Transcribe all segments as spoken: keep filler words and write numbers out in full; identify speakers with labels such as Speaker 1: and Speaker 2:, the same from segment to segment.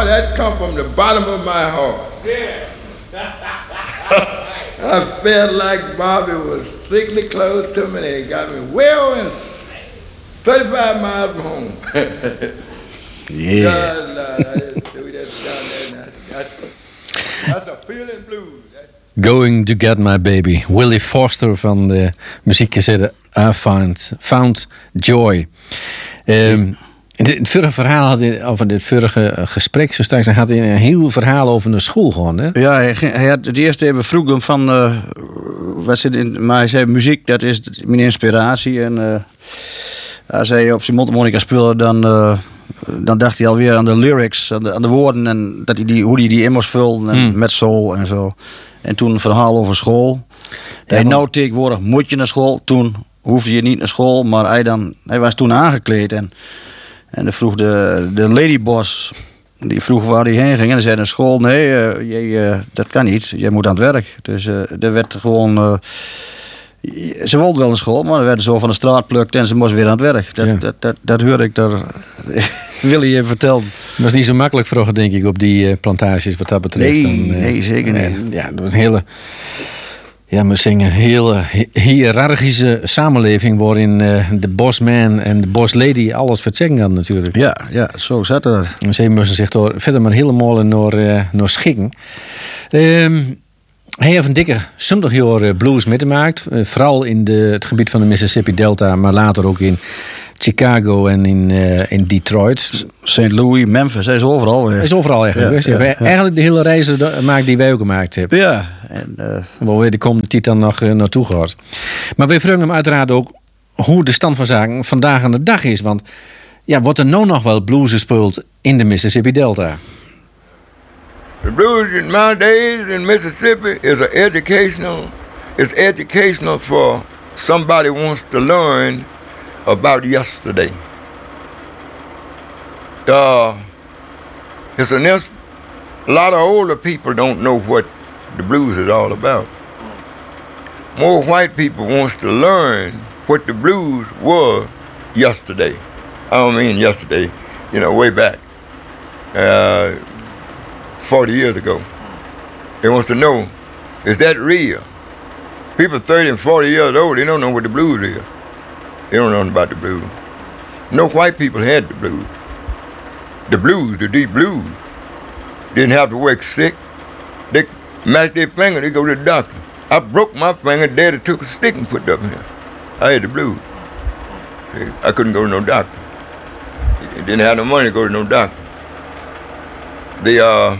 Speaker 1: that come from the bottom of my heart.
Speaker 2: Yeah.
Speaker 1: I felt like Bobby was strictly close to me, and he got me well and thirty-five miles from home.
Speaker 3: Yeah.
Speaker 1: God, Lord, I just do that down there. That's, that's a feeling blues.
Speaker 4: Going to Get My Baby. Willie Foster van de muziekcassette I Found, Found Joy. Um, in het vorige verhaal had hij, over dit vorige gesprek, zo straks, had hij een heel verhaal over een school gewoon. Hè?
Speaker 3: Ja, hij, ging, hij had het eerste even vroeg hem van, uh, wat zit in, maar hij zei muziek, dat is mijn inspiratie. En uh, als hij op zijn mondharmonica speelde, dan, uh, dan dacht hij alweer aan de lyrics, aan de, aan de woorden en dat hij die, hoe hij die in moest vullen en
Speaker 4: Hmm.
Speaker 3: met soul en zo. En toen een verhaal over school.
Speaker 4: Ja,
Speaker 3: Hij
Speaker 4: want-
Speaker 3: nou tegenwoordig moet je naar school. Toen hoefde je niet naar school, maar hij, dan, hij was toen aangekleed. En, en dan vroeg de, de ladyboss, die vroeg waar hij heen ging. En hij zei naar school, nee, uh, jij, uh, dat kan niet. Jij moet aan het werk. Dus uh, er werd gewoon... Uh, ze wilde wel naar school, maar er werd zo van de straat plukt en ze moest weer aan het werk. Dat,
Speaker 4: Ja.
Speaker 3: dat, dat, dat hoorde ik daar. Willy je vertellen.
Speaker 4: Het was niet zo makkelijk vroeger, denk ik, op die uh, plantages wat dat betreft.
Speaker 3: Nee,
Speaker 4: Dan, uh,
Speaker 3: nee, zeker niet.
Speaker 4: uh, ja, dat was een hele... Ja, moet zeggen, een hele hi- hiërarchische samenleving waarin uh, de bossman en de bosslady alles voor het zeggen hadden natuurlijk.
Speaker 3: Ja, ja, zo zat het.
Speaker 4: En ze moesten zich door verder maar helemaal naar, uh, naar schikken. Um, hij heeft een dikke zestig jaar uh, blues meegemaakt. Uh, vooral in de, het gebied van de Mississippi Delta, maar later ook in Chicago en in, uh, in Detroit.
Speaker 3: Saint Louis, Memphis, hij is overal geweest.
Speaker 4: Hij is overal eigenlijk
Speaker 3: Ja,
Speaker 4: geweest.
Speaker 3: ja,
Speaker 4: Hij heeft
Speaker 3: ja.
Speaker 4: Eigenlijk de hele reizen do- gemaakt die wij ook gemaakt hebben.
Speaker 3: Ja, en uh,
Speaker 4: Waar we de komende tijd dan nog uh, naartoe gaat. Maar we vragen hem uiteraard ook hoe de stand van zaken vandaag aan de dag is. Want ja, wordt er nou nog wel blues gespeeld in de Mississippi Delta?
Speaker 1: The blues in my days in Mississippi is a educational, it's educational for somebody who wants to learn about yesterday. Uh, it's an ins- a lot of older people don't know what the blues is all about. More white people wants to learn what the blues was yesterday. I don't mean yesterday, you know, way back. Uh, forty years ago. They want to know, is that real? People thirty and forty years old, they don't know what the blues is. They don't know nothing about the blues. No white people had the blues. The blues, the deep blues, didn't have to work sick. They match their finger, they go to the doctor. I broke my finger, daddy took a stick and put it up here. I had the blues. I couldn't go to no doctor. Didn't have no money to go to no doctor. The, uh,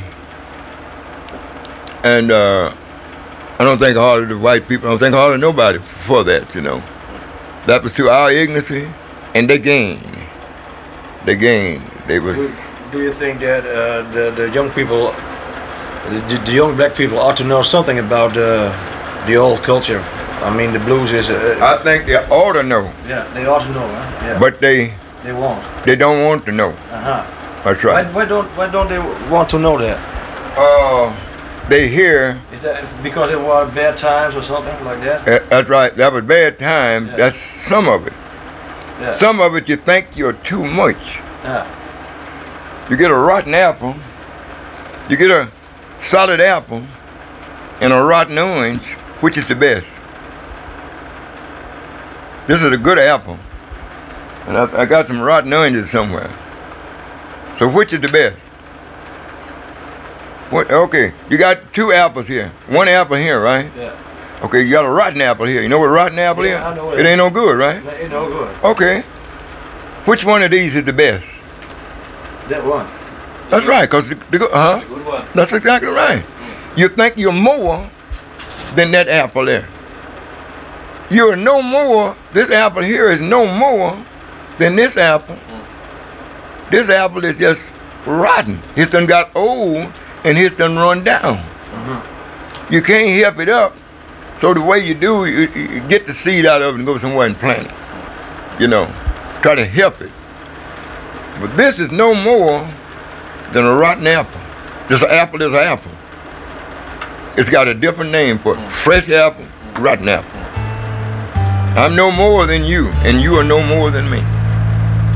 Speaker 1: and uh, I don't think hard of the white people, I don't think hard of nobody for that, you know. That was to our ignorance, and they gained. They gained. They were.
Speaker 5: Do, do you think that uh, the, the young people, the, the young black people ought to know something about uh, the old culture? I mean, the blues is... Uh,
Speaker 1: I think they ought to know,
Speaker 5: yeah, they ought to know, huh? Yeah.
Speaker 1: but they
Speaker 5: they won't.
Speaker 1: they don't want to know.
Speaker 5: Uh-huh.
Speaker 1: That's
Speaker 5: Why,
Speaker 1: right.
Speaker 5: why don't Why don't they want to know that?
Speaker 1: Uh, they hear.
Speaker 5: Is that because it was bad times or something like that?
Speaker 1: uh, That's right. That was bad times.
Speaker 5: Yeah.
Speaker 1: That's some of it.
Speaker 5: Yeah.
Speaker 1: Some of it you think you're too much.
Speaker 5: Yeah.
Speaker 1: You get a rotten apple, you get a solid apple, and a rotten orange. Which is the best? This is a good apple, and I, I got some rotten oranges somewhere. So which is the best? What? Okay, you got two apples here. One apple here, right?
Speaker 5: Yeah.
Speaker 1: Okay, you got a rotten apple here. You know what a rotten apple
Speaker 5: Yeah,
Speaker 1: is?
Speaker 5: I know what
Speaker 1: it
Speaker 5: it
Speaker 1: ain't no good, right?
Speaker 5: That ain't no good.
Speaker 1: Okay. Which one of these is the best?
Speaker 5: That one.
Speaker 1: That's right, cause the, the good, huh?
Speaker 5: Good one.
Speaker 1: That's exactly right. You think you're more than that apple there. You're no more, this apple here is no more than this apple. This apple is just rotten. It's done got old and it's done run down.
Speaker 5: Mm-hmm.
Speaker 1: You can't help it up. So the way you do, you, you get the seed out of it and go somewhere and plant it. You know, try to help it. But this is no more than a rotten apple. This apple is an apple. It's got a different name for it. Fresh apple, rotten apple. I'm no more than you, and you are no more than me.